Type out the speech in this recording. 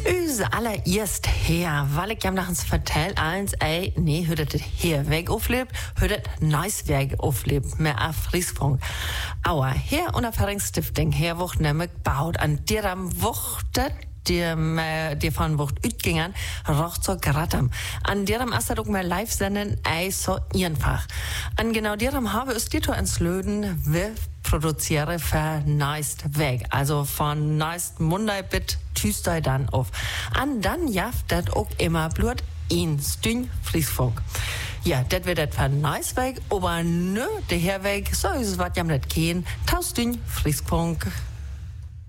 Use allererst her, weil ich jam nach uns vertell, hört das hier weg auflebt, hört das nice weg auflebt, mehr auf Friesfunk. Aber her und Erfahrungsstiftung her, wo nämlich baut an deram Wuchtet, die von Wucht utgingen, roch so grattam. An deram ist das auch mal live senden, so einfach. An genau deram habe es dir ins Löden, wir produziere für neist weg. Also von neist Monday bit Tuesday dann auf. An dann jaft das auch immer blut in Stüng Friesfunk. Ja, das wird das für neist weg, aber nö, der Herweg, so ist es was jam nicht gehen. Tausend Friesfunk.